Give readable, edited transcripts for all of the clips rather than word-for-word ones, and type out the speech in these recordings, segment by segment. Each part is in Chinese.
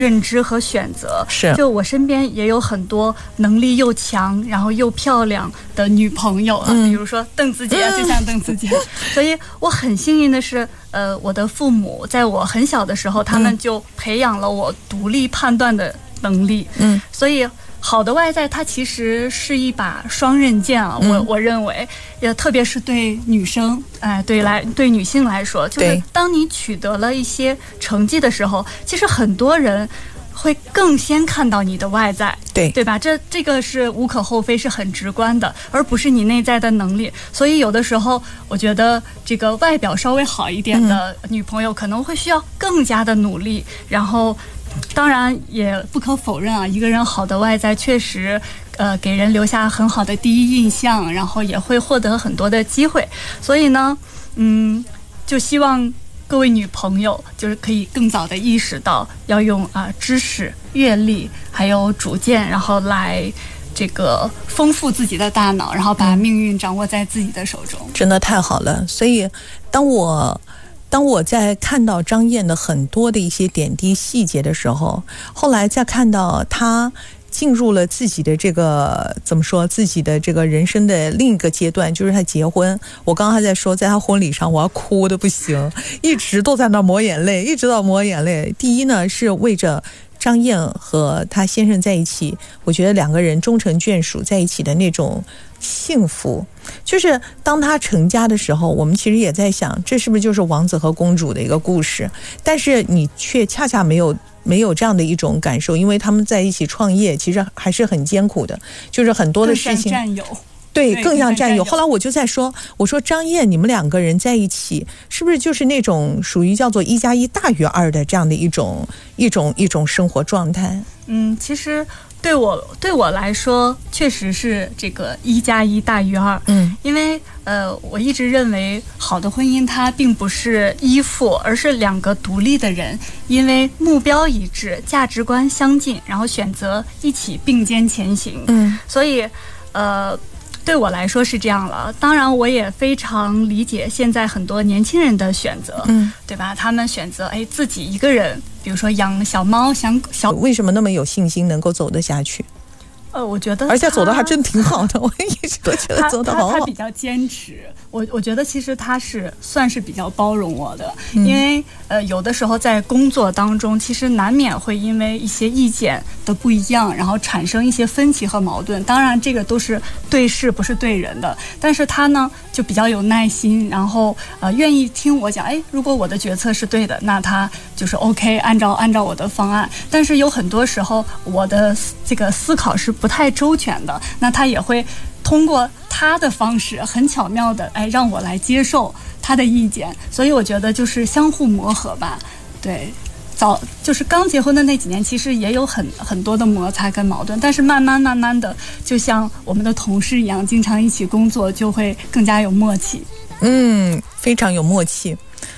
认知和选择。 是， 就我身边也有很多能力又强，然后又漂亮的女朋友啊，比如说邓紫姐，就像邓紫姐。所以我很幸运的是，我的父母在我很小的时候，他们就培养了我独立判断的能力。所以好的外在它其实是一把双刃剑啊，我认为，也特别是对女生，对女性来说，就是当你取得了一些成绩的时候，其实很多人会更先看到你的外在，对吧？这个是无可厚非，是很直观的，而不是你内在的能力。所以有的时候，我觉得这个外表稍微好一点的女朋友可能会需要更加的努力，然后。当然也不可否认啊，一个人好的外在确实给人留下很好的第一印象，然后也会获得很多的机会。所以呢就希望各位女朋友就是可以更早的意识到要用知识、阅历还有主见，然后来这个丰富自己的大脑，然后把命运掌握在自己的手中。 真的太好了。所以当我在看到张燕的很多的一些点滴细节的时候，后来再看到她进入了自己的这个怎么说，自己的这个人生的另一个阶段，就是她结婚。我刚刚还在说，在她婚礼上我要哭的不行，一直都在那抹眼泪，一直到抹眼泪。第一呢，是为着张燕和她先生在一起，我觉得两个人终成眷属在一起的那种幸福。就是当他成家的时候，我们其实也在想，这是不是就是王子和公主的一个故事？但是你却恰恰没有这样的一种感受，因为他们在一起创业，其实还是很艰苦的，就是很多的事情。 更像战友。 对，更像战友。后来我就在说，我说张燕，你们两个人在一起，是不是就是那种属于叫做1+1大于2的这样的一种生活状态？ 其实对我来说，确实是这个1+1大于2。因为我一直认为，好的婚姻它并不是依附，而是两个独立的人，因为目标一致、价值观相近，然后选择一起并肩前行。所以对我来说是这样了。当然我也非常理解现在很多年轻人的选择，对吧？他们选择自己一个人，比如说养小猫， 为什么那么有信心能够走得下去？ 我觉得而且走的还真挺好的，我一直都觉得走得好好。 他比较坚持，我觉得其实他是算是比较包容我的，因为有的时候在工作当中，其实难免会因为一些意见的不一样，然后产生一些分歧和矛盾。当然这个都是对事不是对人的，但是他呢就比较有耐心，然后愿意听我讲，如果我的决策是对的，那他就是 OK， 按照我的方案。但是有很多时候我的这个思考是不太周全的，那他也会通过他的方式很巧妙的让我来接受他的意见。所以我觉得就是相互磨合吧。对，就是刚结婚的那几年，其实也有很多的摩擦跟矛盾，但是慢慢的，就像我们的同事一样，经常一起工作，就会更加有默契。 非常有默契。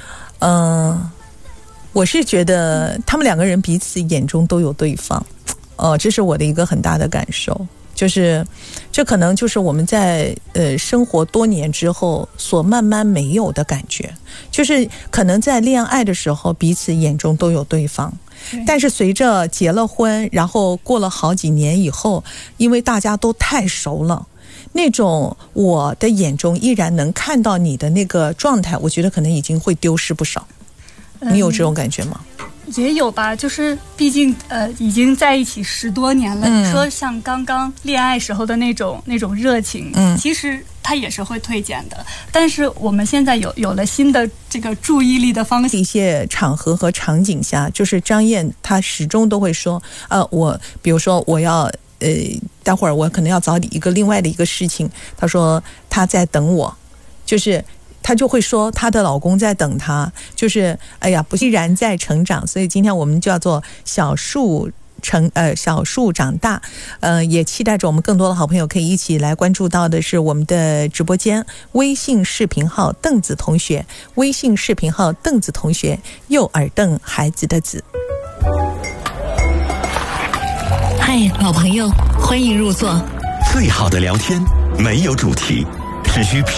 我是觉得他们两个人彼此眼中都有对方。这是我的一个很大的感受，就是这可能就是我们在生活多年之后所慢慢没有的感觉，就是可能在恋爱的时候彼此眼中都有对方，但是随着结了婚，然后过了好几年以后，因为大家都太熟了，那种我的眼中依然能看到你的那个状态，我觉得可能已经会丢失不少。你有这种感觉吗？ 也有吧，就是毕竟已经在一起10多年了，你说像刚刚恋爱时候的那种热情，其实它也是会退减的。但是我们现在有了新的这个注意力的方向， 一些场合和场景下，就是张燕她始终都会说，我比如说我要待会儿我可能要找你另外的一个事情，她说她在等我，就是她就会说她的老公在等她，就是不依然在成长。所以今天我们叫做小树长大。也期待着我们更多的好朋友可以一起来关注到的是我们的直播间微信视频号邓子同学，微信视频号邓子同学，右耳瞪孩子的子。 嗨，老朋友，欢迎入座。 最好的聊天没有主题，只需